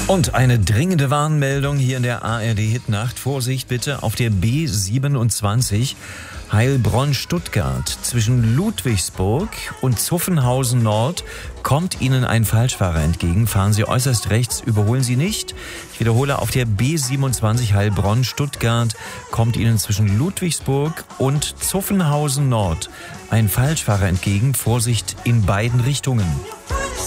Und eine dringende Warnmeldung hier in der ARD-Hitnacht. Vorsicht bitte auf der B27 Heilbronn-Stuttgart. Zwischen Ludwigsburg und Zuffenhausen Nord kommt Ihnen ein Falschfahrer entgegen. Fahren Sie äußerst rechts, überholen Sie nicht. Ich wiederhole, auf der B27 Heilbronn-Stuttgart kommt Ihnen zwischen Ludwigsburg und Zuffenhausen Nord ein Falschfahrer entgegen. Vorsicht in beiden Richtungen.